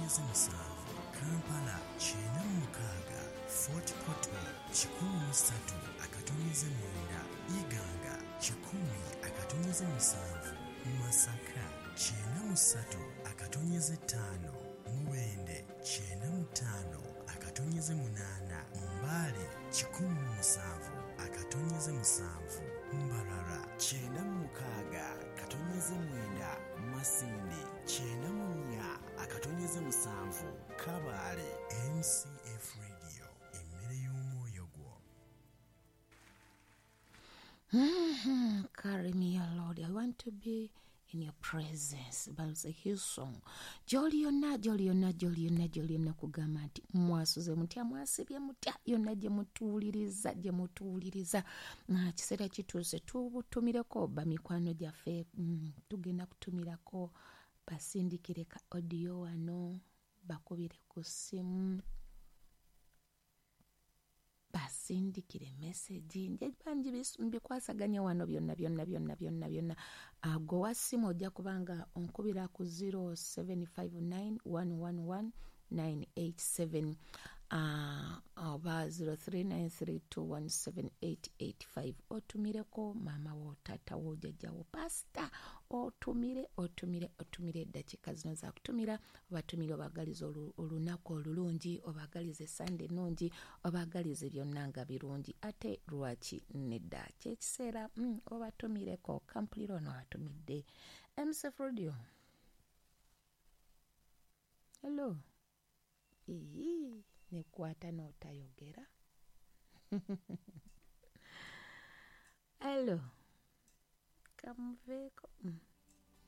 7, Kampala 96, Fort Portal 13, Iganga 10, Masaka 93, Muwende 95, 8, Mbale 17, Mbarara 96, Masindi 94, Kabale. MCF Radio, emmere y'omwoyo gwo. Carry me, O Lord. I want to be in your presence. Bible says his song. Joli yonna kugamba nti mwasuze mutya mwasibye mutya yonna gye mutuuliriza. Kiseera kituuse tubutumireko bamikwano gyaffe. Tugenda kutumirako basindikire ka audio wano bakubire ku ssimu. Basindikire message nje banji mbikwasaganya wano byonna ago wasimu ojja kubanga onkubira ku 0759111987 oba 0393217885 otumireko mama wo tata wo jajja wo pasta otumire dakika zino za kutumira obatumire obagaliza olunaku olulungi obagalize Sunday nungi obagalize byonna nga birungi ate lwaki nedda kyekiseera obatumireko kampuliro no atumidde MCF Radio. Hello nekwata n'otayogera. Hello kamuveeko